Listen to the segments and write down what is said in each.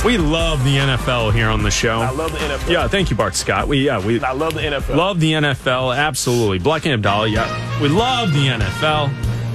We love the NFL here on the show. I love the NFL. Yeah, thank you, Bart Scott. We I love the NFL. love the NFL, absolutely. Black and Abdallah, yeah. We love the NFL.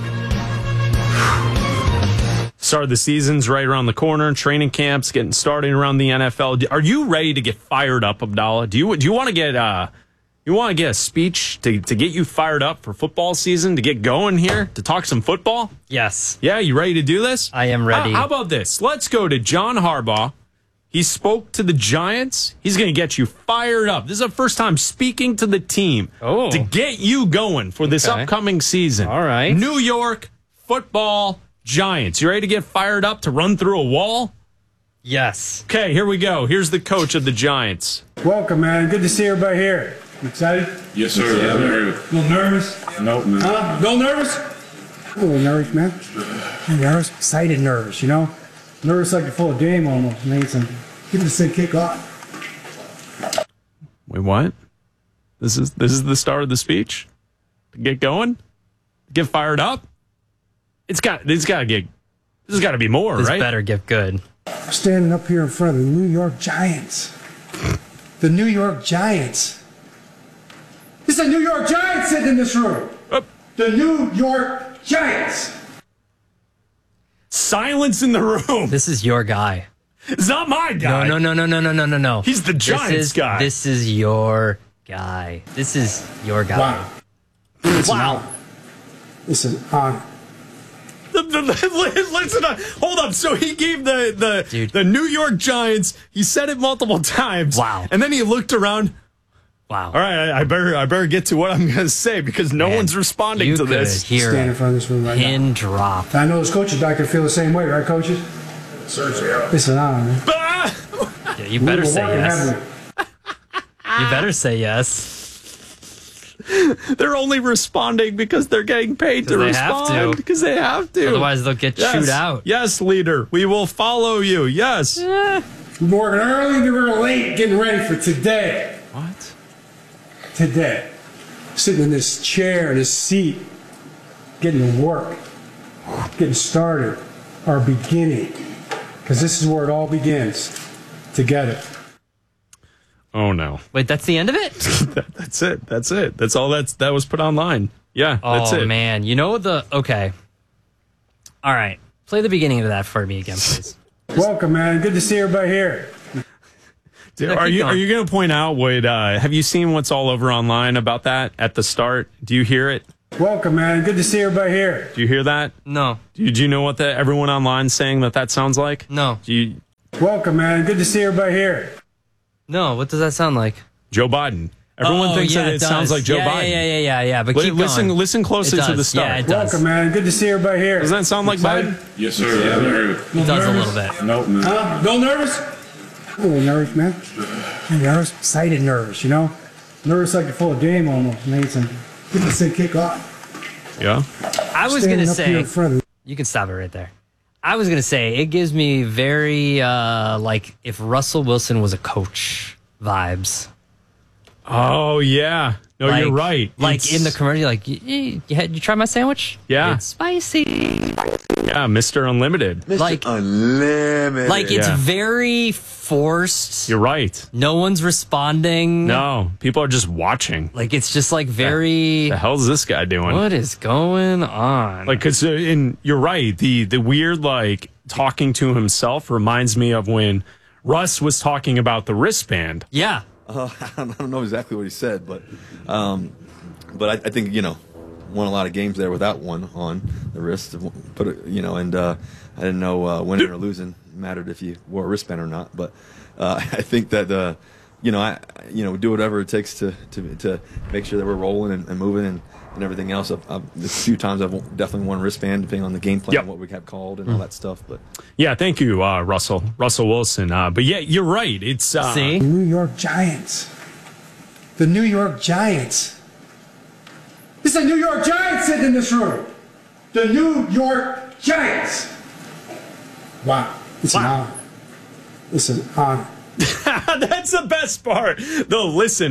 Start of the season's right around the corner. Training camps getting started around the NFL. Are you ready to get fired up, Abdallah? Do you want to get a speech to get you fired up for football season, to get going here, to talk some football? Yes. Yeah, you ready to do this? I am ready. How about this? Let's go to John Harbaugh. He spoke to the Giants. He's going to get you fired up. This is the first time speaking to the team to get you going for this upcoming season. All right. New York Football Giants. You ready to get fired up to run through a wall? Yes. Okay, here we go. Here's the coach of the Giants. Welcome, man. Good to see everybody here. You excited? Yes, sir. Yeah, A little nervous? Nope, man. Huh? A little nervous? A little nervous, man. Nervous? Excited nervous, you know? Nervous like you're full of game almost. Give it a sick kick off. Wait, what? This is the start of the speech? To get going? Get fired up? This has got to be more, This right? better get good. I'm standing up here in front of the New York Giants. The New York Giants. This is the New York Giants sitting in this room. The New York Giants. Silence in the room. This is your guy. It's not my guy. No. He's the Giants guy. This is your guy. This is your guy. Wow. It's an honor. It's an honor. Listen, hold up. So he gave the New York Giants. He said it multiple times. Wow. And then he looked around. Wow. All right, I better get to what I'm going to say because no one's responding to this. Hear Stand in front of this room right pin now. drop. I know as coaches back there feel the same way, right, coaches? It's an honor, man. Yeah, you better We're say working yes. heavily. You better say yes. They're only responding because they're getting paid to Because they have respond. to. Because they have to. Otherwise, they'll get chewed out. Yes, leader. We will follow you. Yes. We've been working early, we were late, getting ready for today. What? Today. Sitting in this chair, this seat, getting to work, getting started, our beginning. Because this is where it all begins. Together. Oh, no. Wait, that's the end of it? That's it. That's all that was put online. Yeah, that's it. Oh, man. You know okay. All right. Play the beginning of that for me again, please. Welcome, man. Good to see everybody here. Dude, Yeah, are keep you going. going to point out what? Have you seen what's all over online about that at the start? Do you hear it? Welcome, man. Good to see everybody here. Do you hear that? No. Do you know what everyone online's saying that sounds like? No. Do you, Welcome, man. Good to see everybody here. No. What does that sound like? Joe Biden. Everyone thinks that it sounds like Joe Biden. Yeah. But keep going. Listen closely It to the does. start. Yeah, it does. Welcome, man. Good to see everybody here. Doesn't that sound like Excited? Biden? Yes, sir. Yeah, It does a little bit. Nope, man. Huh? A little nervous? A little nervous, man. Nervous? Excited nervous, you know? Nervous like you're full of game almost. Give it a sick kick off. Yeah. I was going to Standing up here in say, front of you can stop it right there. I was going to say, it gives me very, like, if Russell Wilson was a coach vibes. Oh yeah. No, Like- you're right. Like It's- in the commercial, like, you try my sandwich? Yeah. It's spicy. yeah, Mr. Unlimited. Like, Unlimited. like it's Yeah. very forced. You're right. No one's responding. No, people are just watching. Like, it's just like very, The hell's this guy doing? what is going on? Like, cause you're right. The weird like talking to himself reminds me of when Russ was talking about the wristband. yeah. I don't know exactly what he said, but I think won a lot of games there without one on the wrist. Put it, and I didn't know winning or losing mattered if you wore a wristband or not. But I think that do whatever it takes to make sure that we're rolling and moving and everything else. The few times I've definitely won a wristband, depending on the game plan, Yep. and what we have called, and all that stuff. But Yeah, thank you, Russell Wilson. But yeah, you're right. It's See? the New York Giants. The New York Giants. This is the New York Giants sitting in this room. The New York Giants. Wow. It's an honor. It's an honor. That's the best part. Though, listen,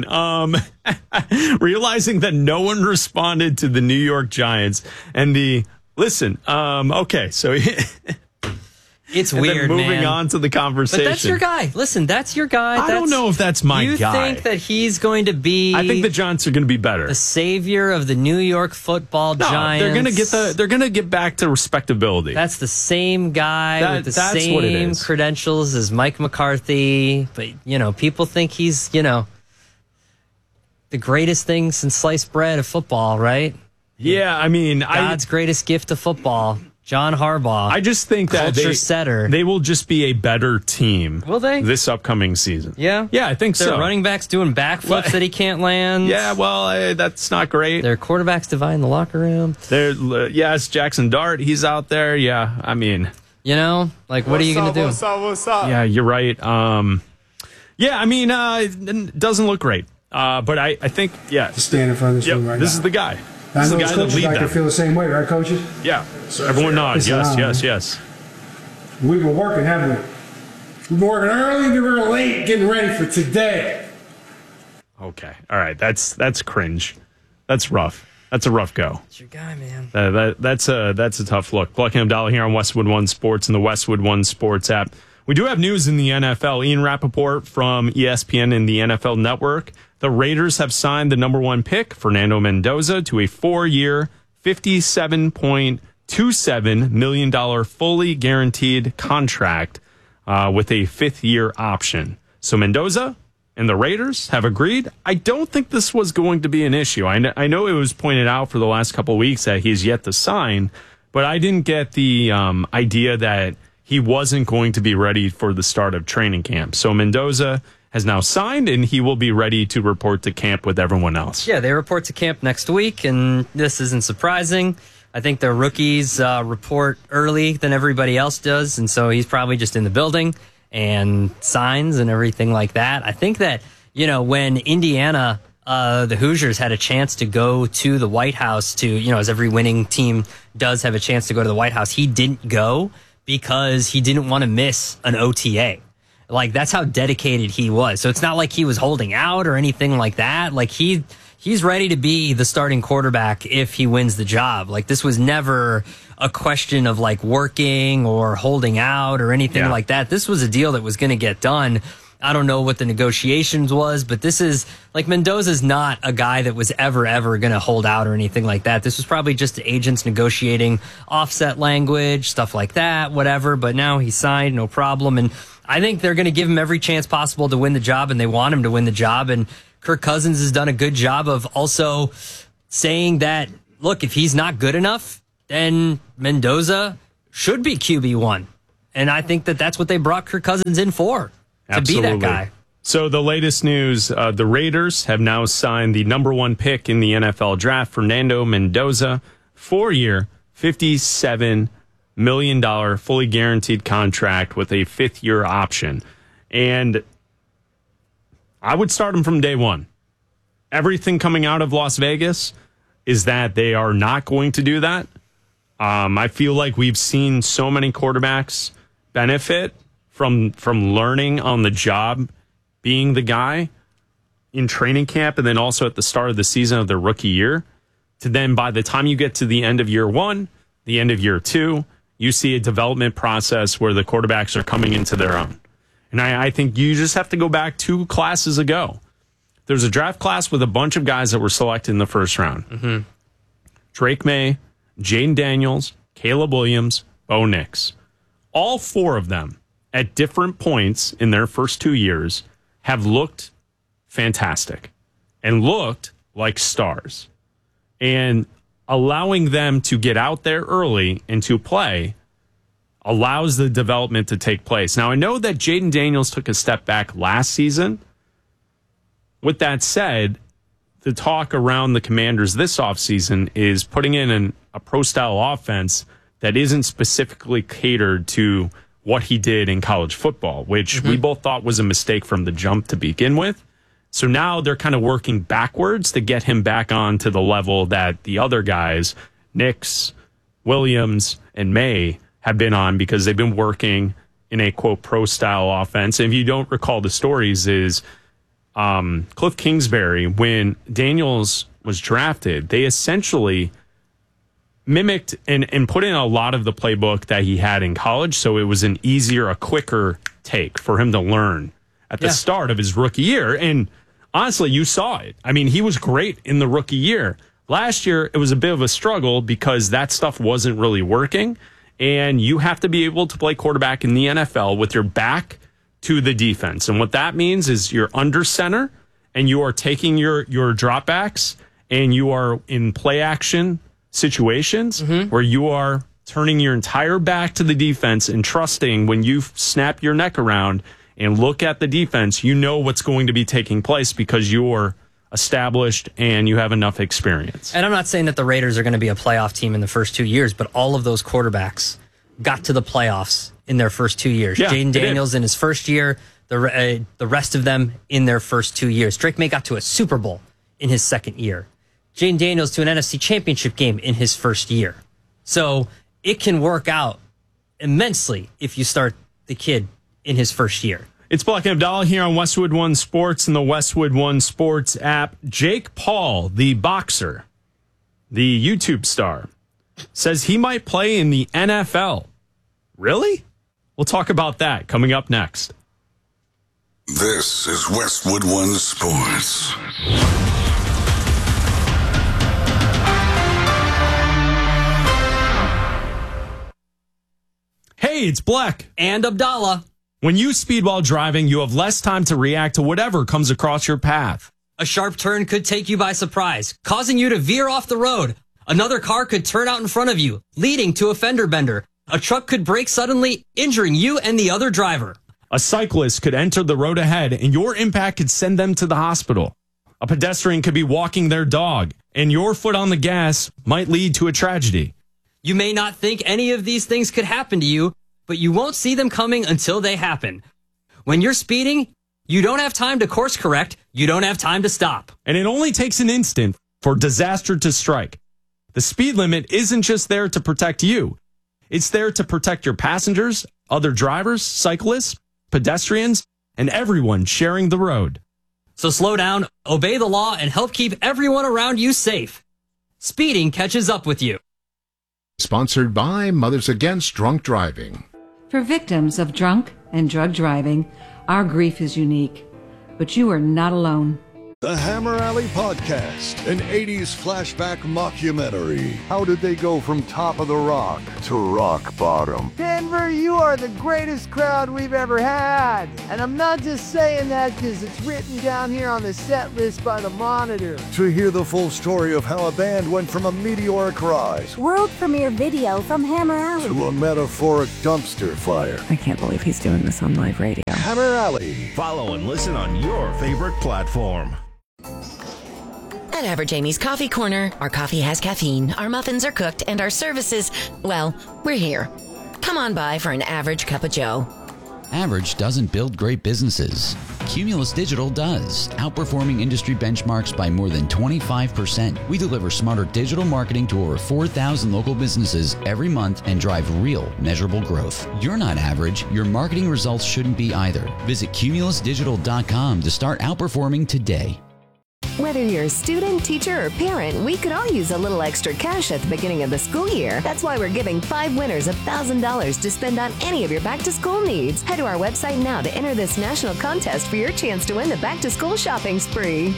realizing that no one responded to the New York Giants and okay, so It's and weird, then moving man. on to the conversation. But that's your guy. Listen, that's your guy. I don't know if that's my you guy. You think that he's going to be? I think the Giants are going to be better. The savior of the New York Football Giants. They're going to get back to respectability. That's the same guy with the that's what it same is. credentials as Mike McCarthy. But people think he's the greatest thing since sliced bread of football, right? Yeah, I mean, God's greatest gift to football, John Harbaugh. I just think that culture setter. They will just be a better team. Will they? This upcoming season. Yeah? Yeah, I think Their so. running backs doing backflips that he can't land. Yeah, well, that's not great. Their quarterbacks dividing the locker room. Yes, Jackson Dart, he's out there. Yeah, I mean. What are you going to do? What's up? Yeah, you're right. Yeah, I mean, it doesn't look great. But I think, yeah. Stand in front of this room right This now. is the guy. I This is know the as guy that coaches, lead I can them. feel the same way, right, coaches? Yeah, everyone nod. Yes. We've been working, haven't we? We've been working early, we were late, getting ready for today. Okay, all right. That's cringe. That's rough. That's a rough go. It's your guy, man. That's a tough look. Plucking Abdallah here on Westwood One Sports and the Westwood One Sports app. We do have news in the NFL. Ian Rappaport from ESPN and the NFL Network. The Raiders have signed the number 1 pick, Fernando Mendoza, to a 4-year, $57.27 million fully guaranteed contract with a 5th-year option. So Mendoza and the Raiders have agreed. I don't think this was going to be an issue. I know it was pointed out for the last couple of weeks that he's yet to sign, but I didn't get the idea that he wasn't going to be ready for the start of training camp. So Mendoza has now signed, and he will be ready to report to camp with everyone else. Yeah, they report to camp next week, and this isn't surprising. I think their rookies report early than everybody else does, and so he's probably just in the building and signs and everything like that. I think that, when Indiana, the Hoosiers had a chance to go to the White House to, as every winning team does have a chance to go to the White House, he didn't go because he didn't want to miss an OTA. That's how dedicated he was. So it's not like he was holding out or anything like that. He's ready to be the starting quarterback if he wins the job. This was never a question of working or holding out or anything like that. This was a deal that was going to get done. I don't know what the negotiations was, but this is Mendoza's not a guy that was ever going to hold out or anything like that. This was probably just agents negotiating offset language, stuff like that, whatever. But now he signed, no problem. And I think they're going to give him every chance possible to win the job, and they want him to win the job. And Kirk Cousins has done a good job of also saying that, look, if he's not good enough, then Mendoza should be QB1. And I think that that's what they brought Kirk Cousins in for, to be that guy. So the latest news, the Raiders have now signed the number 1 pick in the NFL draft, Fernando Mendoza, 4-year, $57 million fully guaranteed contract with a 5th-year option. And I would start him from day one. Everything coming out of Las Vegas is that they are not going to do that. I feel like we've seen so many quarterbacks benefit from learning on the job, being the guy in training camp, and then also at the start of the season of their rookie year, to then by the time you get to the end of year 1, the end of year 2, you see a development process where the quarterbacks are coming into their own. And I think you just have to go back 2 classes ago. There's a draft class with a bunch of guys that were selected in the first round. Mm-hmm. Drake May, Jaden Daniels, Caleb Williams, Bo Nix. All 4 of them at different points in their first 2 years have looked fantastic and looked like stars. And allowing them to get out there early and to play allows the development to take place. Now, I know that Jaden Daniels took a step back last season. With that said, the talk around the Commanders this offseason is putting in a pro-style offense that isn't specifically catered to what he did in college football, which we both thought was a mistake from the jump to begin with. So now they're kind of working backwards to get him back on to the level that the other guys, Nix, Williams, and May, have been on because they've been working in a, quote, pro-style offense. And if you don't recall the stories, is Cliff Kingsbury, when Daniels was drafted, they essentially mimicked and put in a lot of the playbook that he had in college. So it was an easier, a quicker take for him to learn at the start of his rookie year. And honestly, you saw it. I mean, he was great in the rookie year. Last year, it was a bit of a struggle because that stuff wasn't really working. And you have to be able to play quarterback in the NFL with your back to the defense. And what that means is you're under center and you are taking your dropbacks and you are in play action situations where you are turning your entire back to the defense and trusting when you snap your neck around and look at the defense, you know what's going to be taking place because you're established and you have enough experience. And I'm not saying that the Raiders are going to be a playoff team in the first 2 years, but all of those quarterbacks got to the playoffs in their first 2 years. Yeah, Jaden Daniels in his first year, the rest of them in their first 2 years. Drake May got to a Super Bowl in his second year. Jaden Daniels to an NFC Championship game in his first year. So it can work out immensely if you start the kid in his first year. It's Black and Abdallah here on Westwood One Sports and the Westwood One Sports app. Jake Paul, the boxer, the YouTube star, says he might play in the NFL. Really? We'll talk about that coming up next. This is Westwood One Sports. Hey, it's Black and Abdallah. When you speed while driving, you have less time to react to whatever comes across your path. A sharp turn could take you by surprise, causing you to veer off the road. Another car could turn out in front of you, leading to a fender bender. A truck could brake suddenly, injuring you and the other driver. A cyclist could enter the road ahead, and your impact could send them to the hospital. A pedestrian could be walking their dog, and your foot on the gas might lead to a tragedy. You may not think any of these things could happen to you, but you won't see them coming until they happen. When you're speeding, you don't have time to course correct. You don't have time to stop. And it only takes an instant for disaster to strike. The speed limit isn't just there to protect you. It's there to protect your passengers, other drivers, cyclists, pedestrians, and everyone sharing the road. So slow down, obey the law, and help keep everyone around you safe. Speeding catches up with you. Sponsored by Mothers Against Drunk Driving. For victims of drunk and drug driving, our grief is unique, but you are not alone. The Hammer Alley Podcast, an 80s flashback mockumentary. How did they go from top of the rock to rock bottom? Denver, you are the greatest crowd we've ever had. And I'm not just saying that because it's written down here on the set list by the Monitor. To hear the full story of how a band went from a meteoric rise, world premiere video from Hammer Alley, to a metaphoric dumpster fire. I can't believe he's doing this on live radio. Hammer Alley. Follow and listen on your favorite platform. At Average Amy's Coffee Corner, our coffee has caffeine, our muffins are cooked, and our services, well, we're here. Come on by for an average cup of joe. Average doesn't build great businesses. Cumulus Digital does, outperforming industry benchmarks by more than 25%. We deliver smarter digital marketing to over 4,000 local businesses every month and drive real, measurable growth. You're not average. Your marketing results shouldn't be either. Visit cumulusdigital.com to start outperforming today. Whether you're a student, teacher, or parent, we could all use a little extra cash at the beginning of the school year. That's why we're giving 5 winners $1,000 to spend on any of your back-to-school needs. Head to our website now to enter this national contest for your chance to win the back-to-school shopping spree.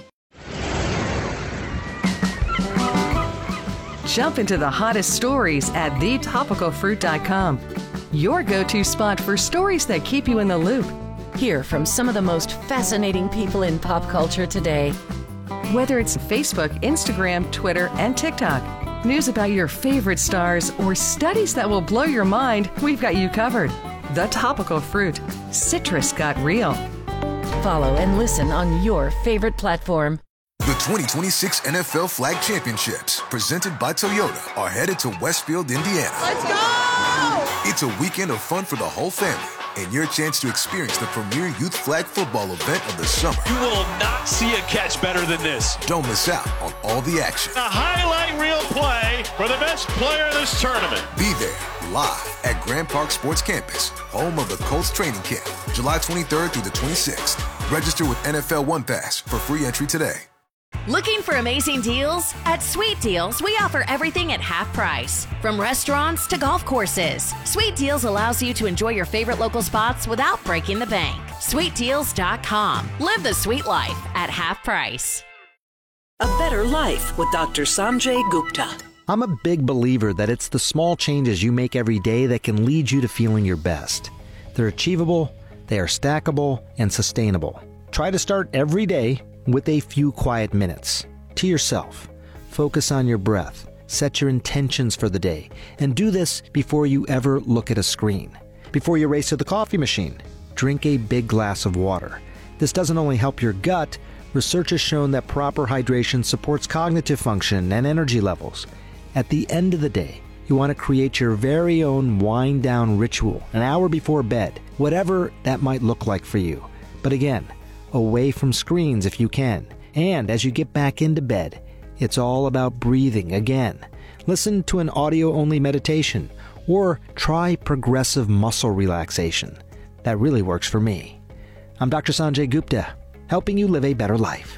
Jump into the hottest stories at thetopicalfruit.com. Your go-to spot for stories that keep you in the loop. Hear from some of the most fascinating people in pop culture today. Whether it's Facebook, Instagram, Twitter, and TikTok, news about your favorite stars, or studies that will blow your mind, we've got you covered. The Topical Fruit. Citrus got real. Follow and listen on your favorite platform. The 2026 NFL Flag Championships, presented by Toyota, are headed to Westfield, Indiana. Let's go! It's a weekend of fun for the whole family, and your chance to experience the premier youth flag football event of the summer. You will not see a catch better than this. Don't miss out on all the action. A highlight reel play for the best player in this tournament. Be there, live at Grand Park Sports Campus, home of the Colts training camp, July 23rd through the 26th. Register with NFL One Pass for free entry today. Looking for amazing deals? At Sweet Deals, we offer everything at half price. From restaurants to golf courses, Sweet Deals allows you to enjoy your favorite local spots without breaking the bank. SweetDeals.com. Live the sweet life at half price. A better life with Dr. Sanjay Gupta. I'm a big believer that it's the small changes you make every day that can lead you to feeling your best. They're achievable, they are stackable, and sustainable. Try to start every day with a few quiet minutes to yourself. Focus on your breath, set your intentions for the day, and do this before you ever look at a screen. Before you race to the coffee machine, drink a big glass of water. This doesn't only help your gut, research has shown that proper hydration supports cognitive function and energy levels. At the end of the day, you want to create your very own wind-down ritual an hour before bed, whatever that might look like for you. But again, away from screens if you can. And as you get back into bed, it's all about breathing again. Listen to an audio-only meditation or try progressive muscle relaxation. That really works for me. I'm Dr. Sanjay Gupta, helping you live a better life.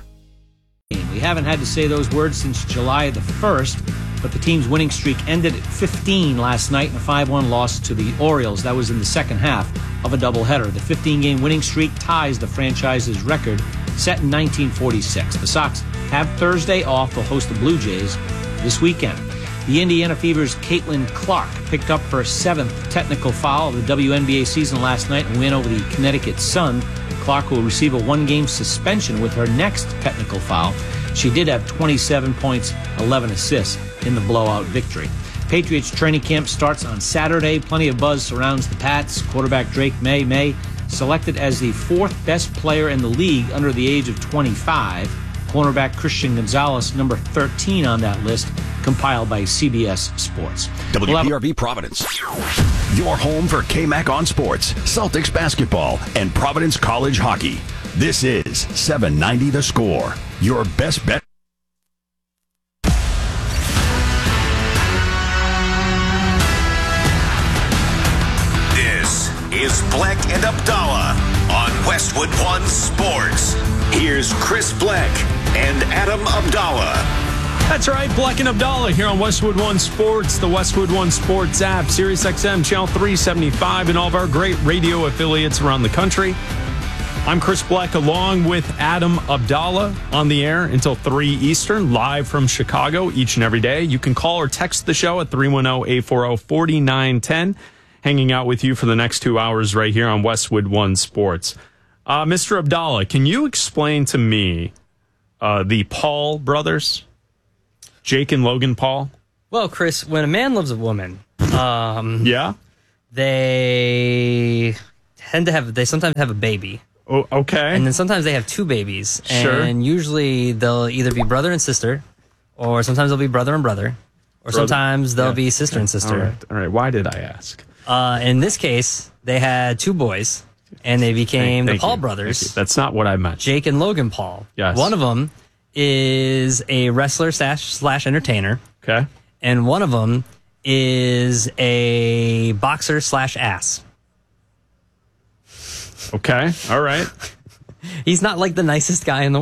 We haven't had to say those words since July the 1st, but the team's winning streak ended at 15 last night in a 5-1 loss to the Orioles. That was in the second half of a doubleheader. The 15-game winning streak ties the franchise's record set in 1946. The Sox have Thursday off. They'll host the Blue Jays this weekend. The Indiana Fever's Caitlin Clark picked up her 7th technical foul of the WNBA season last night and win over the Connecticut Sun. Clark will receive a 1-game suspension with her next technical foul. She did have 27 points, 11 assists in the blowout victory. Patriots training camp starts on Saturday. Plenty of buzz surrounds the Pats. Quarterback Drake May selected as the 4th best player in the league under the age of 25. Cornerback Christian Gonzalez, number 13 on that list, compiled by CBS Sports. WPRV Providence, your home for KMAC on sports, Celtics basketball, and Providence College hockey. This is 790 The Score, your best bet. This is Black and Abdallah on Westwood One Sports. Here's Chris Black and Adam Abdallah. That's right, Black and Abdallah here on Westwood One Sports, the Westwood One Sports app, SiriusXM, Channel 375, and all of our great radio affiliates around the country. I'm Chris Black along with Adam Abdallah on the air until 3 Eastern, live from Chicago each and every day. You can call or text the show at 310-840-4910. Hanging out with you for the next 2 hours right here on Westwood One Sports. Mr. Abdallah, can you explain to me the Paul brothers? Jake and Logan Paul? Well, Chris, when a man loves a woman, yeah, they sometimes have a baby. Oh, okay. And then sometimes they have 2 babies. Sure. And usually they'll either be brother and sister, or sometimes they'll be brother and brother, or sometimes they'll be sister and sister. All right. Why did I ask? In this case, they had 2 boys, and they became the Paul brothers. That's not what I meant. Jake and Logan Paul. Yes. One of them is a wrestler slash entertainer. Okay. And one of them is a boxer slash ass. Okay. All right. He's not like the nicest guy in the